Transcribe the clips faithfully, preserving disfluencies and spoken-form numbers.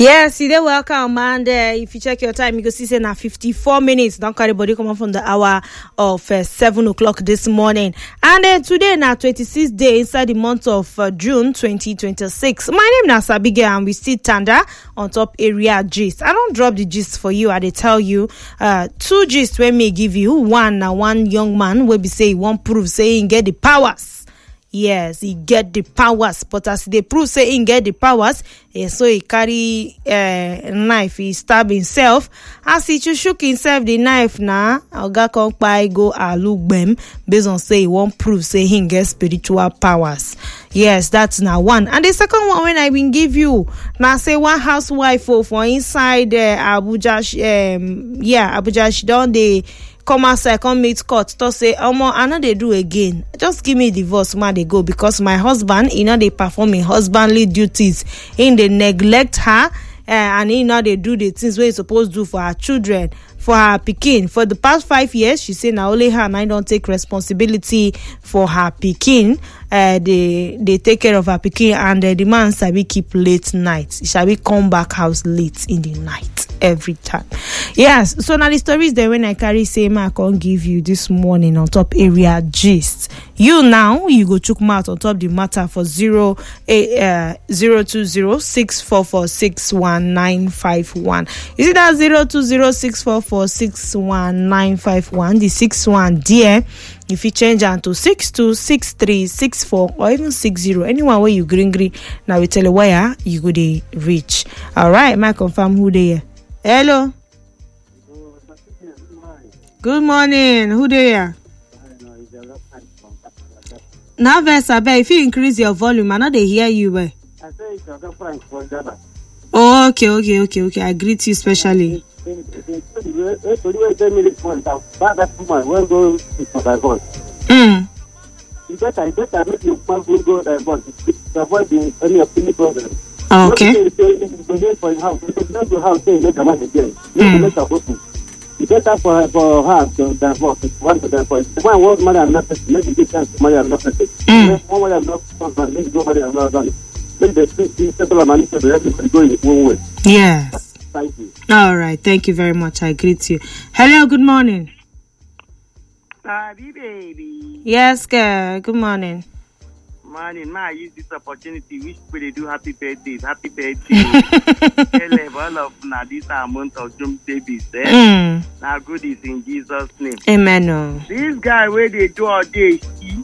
Yes, you dey welcome, and uh, if you check your time, you go see say na fifty-four minutes. Don't carry body come on from the hour of uh, seven o'clock this morning. And uh, today na twenty-sixth day inside the month of uh, June twenty twenty-six. My name is Sabige, and we still tanda on top area gist. I don't drop the gist for you. I dey tell you uh, two gist wey may give you. One na one young man wey be say he won't prove say he get the powers. Yes, he get the powers, but as they prove say he get the powers, eh, so he carry a uh, knife, he stab himself. As he shook himself the knife now, Oga come by go alugbem based on say he won't prove say he get spiritual powers. Yes, that's now one. And the second one when I been give you, now say one housewife oh, for inside uh, Abuja, um, yeah, Abuja, she done the come outside, come meet court to say, Omo, I know they do again. Just give me divorce, man, they go, because my husband, you know, they perform in husbandly duties. In they neglect her, uh, and you know they do the things we're supposed to do for her children, for her pikin. For the past five years, she say now only her and I don't take responsibility for her pikin. Uh, they they take care of her pikin, and uh, the man shall be keep late nights. He shall be come back house late in the night every time. Yes, so now the stories there when I carry same I can't give you this morning on top area gist. You now you go chook mouth on top the matter for zero eight uh zero two zero six four four six one nine five one. Is it that zero two zero six four four six one nine five one? The six one dear. If you change on to six two six three six four or even six zero, anyone where you green green now we tell you where you go they reach. All right, might confirm who they are. Hello. Good morning. Who they are? Now, Versabe, if you increase your volume, I know they hear you. Well. I say it's your Frank for Java. Oh, okay, okay, okay, okay. I greet you specially. Mm. You better, you better make your man go divorce to avoid any of any problem. Okay. You better for for her to divorce. Want to divorce. One was marry another person. Make it chance to marry another person. One marry another person. Make go marry another person. Make the street settle money to the everybody go in one way. Yes. Thank you. All right. Thank you very much. I greet you. Hello. Good morning. Baby, baby. Yes, girl. Good morning. Morning. Ma, I use this opportunity. Wish people they do happy birthdays. Happy birthday. Tell all of now this amount of June babies. Eh? Mm. Now good is in Jesus' name. Amen. No. This guy where they do all day.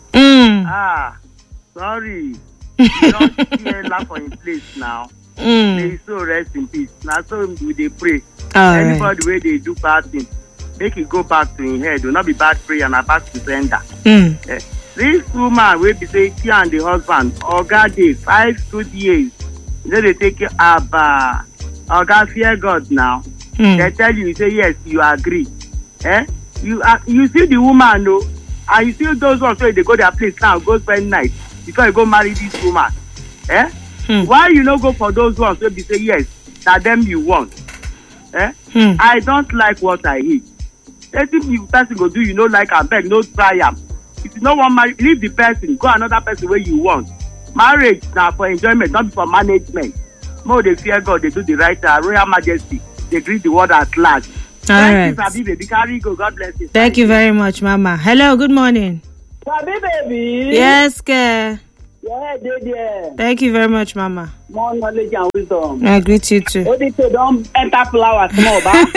Mm. Ah, sorry. You don't see a laugh on his place now. Mm. They so rest in peace. Now so do they pray. All Anybody right. where they do bad things, make it go back to his head. Do not be bad prayer and a bad surrender. Mm. Eh, this woman will be saying she and the husband, Oga day five good years. Then they take you up. Uh, Oga fear God now. Mm. They tell you, you say yes, you agree. Eh? You uh, you see the woman, no, and you see those ones where they go their place now, go spend night before you go marry this woman. Eh? Mm. Why you not go for those ones where they say yes, that them you want? Eh? Mm. I don't like what I hate. Anything you person go do, you know, like I beg, no try am. If you don't want marry, leave the person, go another person where you want. Marriage now for enjoyment, not for management. More they fear God, they do the right uh, Royal Majesty. They greet the world at large. All Thank right. you, baby. Carry go. God bless you. Thank you very much, Mama. Hello. Good morning. Sabi baby. Yes, girl. Yeah, dear, dear. Thank you very much, Mama. More knowledge and wisdom. I greet you too. Odito don't enter flowers more, ba.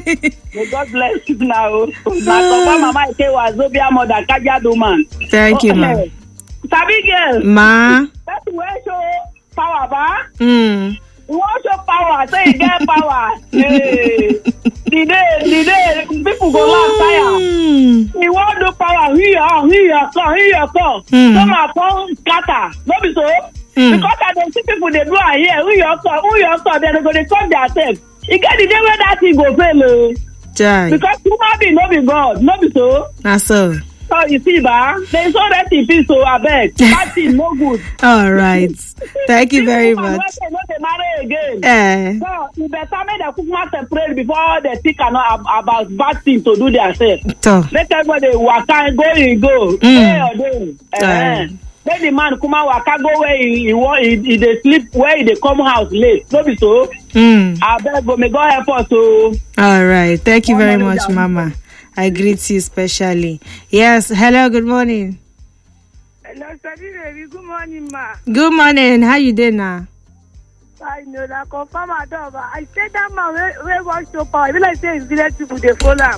May God bless you now. My papa, mama, I say was Zobia mother, Kaja man. Thank you, Ma. Sabi girl. Ma. That's where show power, ba. Mm. You want show power, say you get power. Hey. The day, the day, people go laugh tire. Mm. You want do power here, here, come, here, come. Mm. Some are come scatter. No be so. Mm. Because I don't see people they do it here. Who you come, who you come, then they go they come themselves. You get the day where that thing go fail. Jai. Because human being no be God, no be so. That's so. So you see, ba, there is already in peace, so I beg. That thing no good. All right. Thank you very much. They no dey marry again. Eh. So you better make the cookman separate before they think about about bad things to do themselves. So. Let everybody walk and go and go. Mm. Hey, or them. Eh. Then the man come out waka go where he he want he, he dey sleep where he dey come house late. No be so. Mm. I beg go may God help us to. All right. Thank you very much, Mama. I greet you specially. Yes. Hello. Good morning. Hello, Sadi baby. Good morning, ma. Good morning. How you doing now? I know that confirm at all, but I said that man where where was so power. I feel like say his village people they follow him.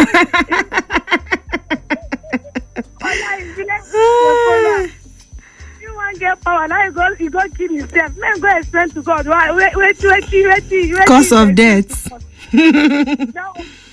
Ola his village people they follow him. You want get power now? You go you go kill himself. Man go explain to God why wait wait wait wait wait. Cause of death. No.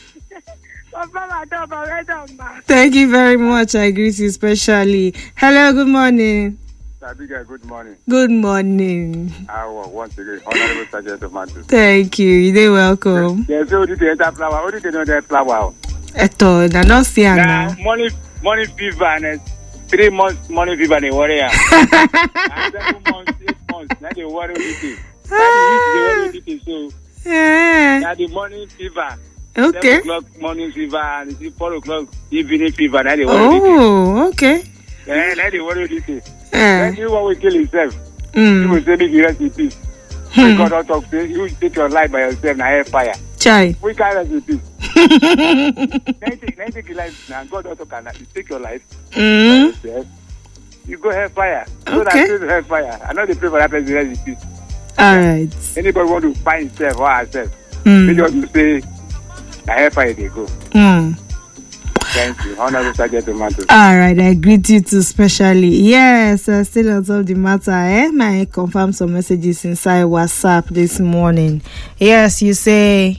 Confirm at all, but well done, ma. Thank you very much. I greet you specially. Hello. Good morning. Abigail, good morning. Good morning. I will once again honorable Sergeant of Mantus. Thank you. You're welcome. Yes, who did the enter flower? Who did they know that flower? Eto, na no see Now, now. money, money fever and uh, three months money fever and they worry. And seven months, eight months, now they worry with it. Now they worry with it, so Yeah. now the morning fever. Okay. Seven o'clock morning fever and it's four o'clock evening fever. Now they worry with it. Oh, okay. Yeah, now they worry with it. Yeah. Then you want to kill himself. You will Mm. say, make you rest in peace. Hmm. God don't talk to you. You take your life by yourself. Now air fire. Chai. We can't rest in peace. Then take, then take your life now. God don't talk. You take your life by Mm. yourself. You go hell fire. So Okay. that hell fire. I know they pray for that person rest in peace. All right. Anybody want to find himself or herself, they Mm. just say, now hell fire they go. Mm. Thank you. Honorable Sergeant Tomato. All right, I greet you too specially. Yes, uh, still on top of the matter, eh? I confirm some messages inside WhatsApp this morning. Yes, you say,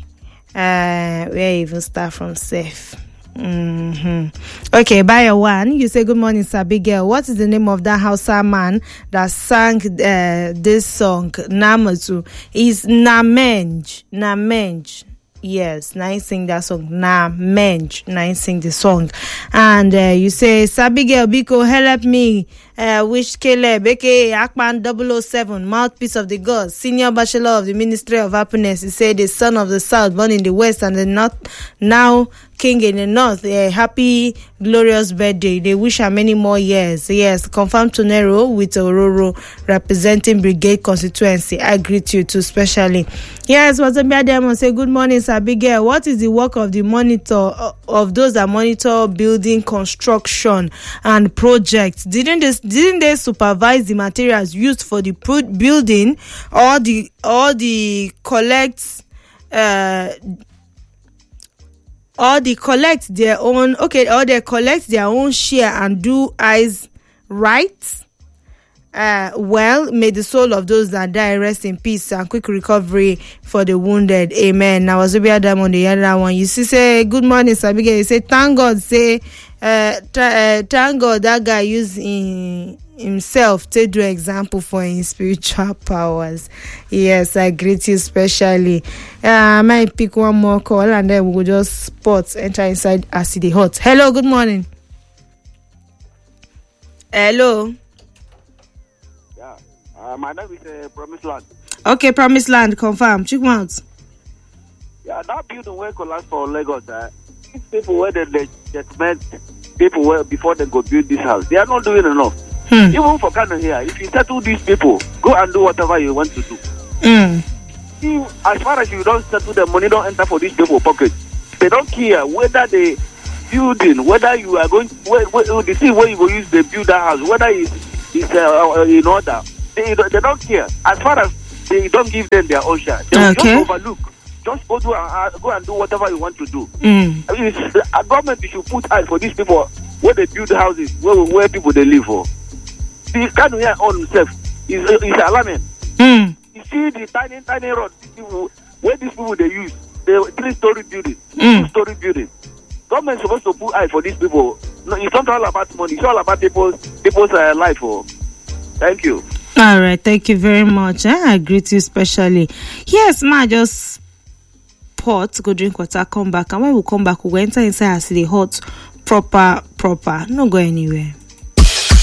uh, where even start from safe. Mm-hmm. Okay, by one, you say, good morning, Sabigel. What is the name of that Hausa man that sang uh, this song, Namatu? Is Namenj. Namenj. Yes, now sing that song. Nah, menj. Now sing the song. And uh, you say, Sabigel Biko, help me. Uh, wish Caleb, aka Akman double oh seven, mouthpiece of the gods, senior bachelor of the Ministry of Happiness. He said, the son of the south, born in the west and the north, now king in the north. A happy, glorious birthday. They wish her many more years. Yes, confirmed Tonero with Ororo representing Brigade constituency. I greet you too, specially. Yes, what's up, Diamond? Say, good morning, Sabigel. What is the work of the monitor, of those that monitor building construction and projects? Didn't this Didn't they supervise the materials used for the pro- building, or the or the collect, uh, or they collect their own? Okay, or they collect their own share and do eyes right? Uh, well, may the soul of those that die rest in peace and quick recovery for the wounded. Amen. Now, was Obia Dam on the other one. You see, say, good morning, Sabigel. You say, thank God, say, uh, t- uh, thank God that guy used in himself to do example for his spiritual powers. Yes, I greet you specially. Uh, I might pick one more call and then we'll just spot enter inside as the hot. Hello, good morning. Hello. Uh, my name is uh, Promise Land. Okay, Promise Land, confirm. Check them out. Yeah, that building where collapse for Lagos, uh, these people where they, they judgment people where before they go build this house, they are not doing enough. Hmm. Even for Kano here, if you settle these people, go and do whatever you want to do. Mm. You, as far as you don't settle the money, don't enter for these people pocket. They don't care whether they building, whether you are going, where, where, the thing where you will use to build that house, whether it's, it's uh, in order. They, they don't care. As far as they don't give them their own share, they will Okay. just overlook. Just go do and uh, go and do whatever you want to do. Mm. I mean, it's, uh, government should put eyes for these people where they build houses, where where people they live for. The Kano here on himself is uh, is alarming. Mm. You see the tiny tiny road these people, where these people they use the three story building, Mm. two story building. Government is supposed to put eyes for these people. No, it's not all about money. It's all about people's people's uh, life. Oh. Thank you. All right, thank you very much. Eh? I greet you specially. Yes, ma, just pot, go drink water, come back. And when we come back, we'll enter inside and see the hot, proper, proper. Not go anywhere.